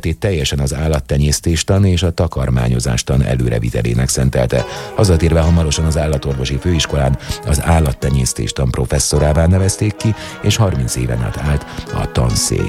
életét teljesen az állattenyésztéstan és a takarmányozástan előrevitelének szentelte. Hazatérve hamarosan az állatorvosi főiskolán az állattenyésztéstan professzorává nevezték ki, és 30 éven át állt a tanszék.